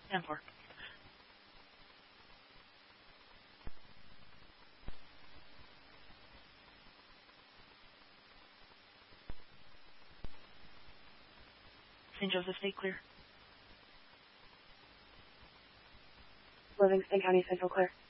10-4. St. Joseph State clear. Livingston County Central clear.